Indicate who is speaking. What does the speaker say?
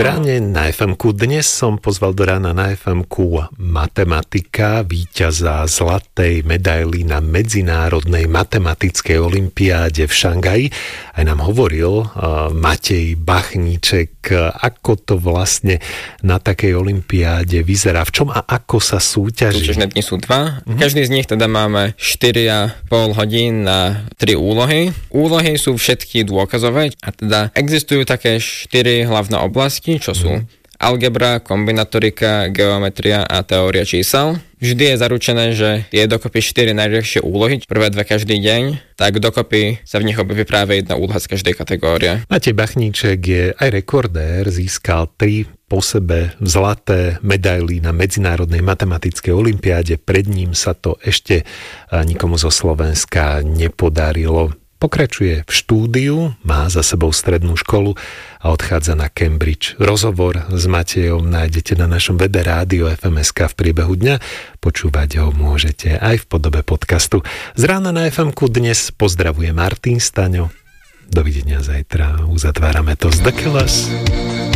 Speaker 1: Ráne na FMku. Dnes som pozval do rána na FMku matematika, víťaza zlatej medaily na medzinárodnej matematickej olympiáde v Šangaji. Aj nám hovoril Matej Bachníček, ako to vlastne na takej olympiáde vyzerá, v čom a ako sa súťaží.
Speaker 2: Súťažné dni sú 2. Každý z nich teda máme 4,5 hodín na 3 úlohy. Úlohy sú všetky dôkazové a teda existujú také 4 hlavné oblasti, čo sú algebra, kombinatorika, geometria a teória čísel. Vždy je zaručené, že tie dokopy 4 najľahšie úlohy, prvé 2 každý deň, tak dokopy sa v nich objaví práve jedna úloha z každej kategórie.
Speaker 1: Matej Bachníček je aj rekordér, získal 3 po sebe zlaté medaily na medzinárodnej matematickej olympiáde. Pred ním sa to ešte nikomu zo Slovenska nepodarilo. Pokračuje v štúdiu, má za sebou strednú školu a odchádza na Cambridge. Rozhovor s Matejom nájdete na našom webe Rádio FMSK v priebehu dňa. Počúvať ho môžete aj v podobe podcastu. Z rána na FMku dnes pozdravuje Martin Staňo. Dovidenia zajtra. Uzatvárame to z The Killers.